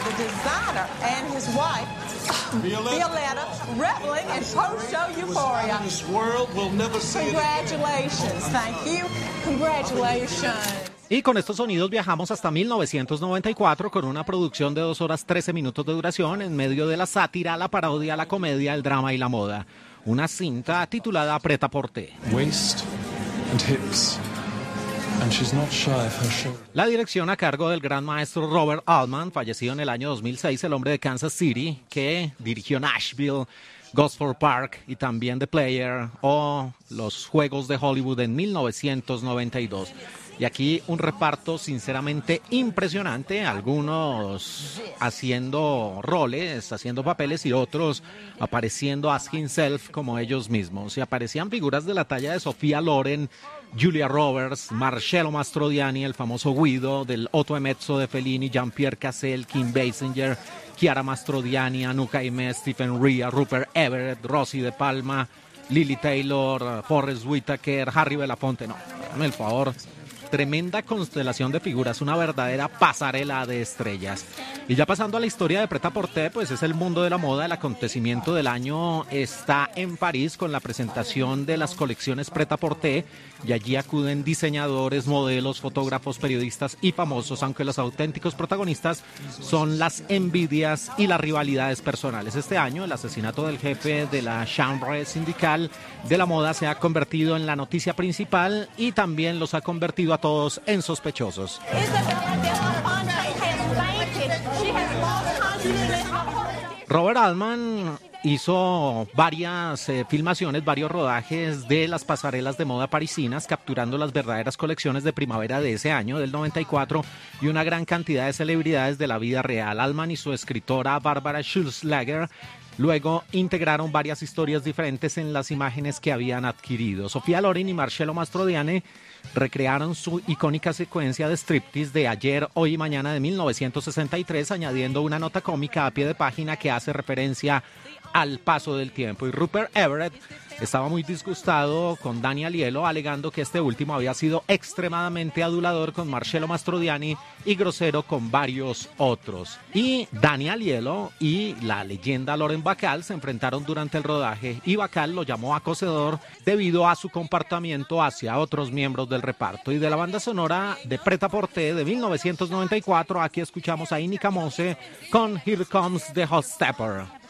the designer and his wife, Violetta, reveling in post-show euphoria. This world will never see it. Congratulations, thank you, congratulations. Y con estos sonidos viajamos hasta 1994 con una producción de 2 horas 13 minutos de duración en medio de la sátira, la parodia, la comedia, el drama y la moda. Una cinta titulada Prêt-à-porter. Waist and hips. And she's not shy of her show. La dirección a cargo del gran maestro Robert Altman, fallecido en el año 2006, el hombre de Kansas City, que dirigió Nashville, Gosford Park y también The Player o Los Juegos de Hollywood en 1992. Y aquí un reparto sinceramente impresionante, algunos haciendo roles, haciendo papeles y otros apareciendo as himself como ellos mismos. Y aparecían figuras de la talla de Sofía Loren, Julia Roberts, Marcello Mastroianni, el famoso Guido, del Otto Emezzo de Fellini, Jean-Pierre Cassel, Kim Basinger, Chiara Mastroianni, Anouk Aimée, Stephen Rea, Rupert Everett, Rosie De Palma, Lily Taylor, Forrest Whitaker, Harry Belafonte. No, dame el favor. Tremenda constelación de figuras, una verdadera pasarela de estrellas. Y ya pasando a la historia de Prêt-à-porter, pues es el mundo de la moda. El acontecimiento del año está en París con la presentación de las colecciones Prêt-à-porter y allí acuden diseñadores, modelos, fotógrafos, periodistas y famosos, aunque los auténticos protagonistas son las envidias y las rivalidades personales. Este año el asesinato del jefe de la Chambre sindical de la moda se ha convertido en la noticia principal y también los ha convertido a todos en sospechosos. Robert Altman hizo varias filmaciones, varios rodajes de las pasarelas de moda parisinas, capturando las verdaderas colecciones de primavera de ese año, del 94, y una gran cantidad de celebridades de la vida real. Altman y su escritora Barbara Schulzlager luego integraron varias historias diferentes en las imágenes que habían adquirido. Sofía Loren y Marcello Mastroianni recrearon su icónica secuencia de striptease de Ayer, Hoy y Mañana de 1963, añadiendo una nota cómica a pie de página que hace referencia al paso del tiempo. Y Rupert Everett estaba muy disgustado con Danny Aiello, alegando que este último había sido extremadamente adulador con Marcello Mastroianni y grosero con varios otros. Y Danny Aiello y la leyenda Lauren Bacall se enfrentaron durante el rodaje y Bacall lo llamó acosador debido a su comportamiento hacia otros miembros del reparto. Y de la banda sonora de Prêt-à-porter de 1994, aquí escuchamos a Inika Mose con Here Comes the Hot Stepper.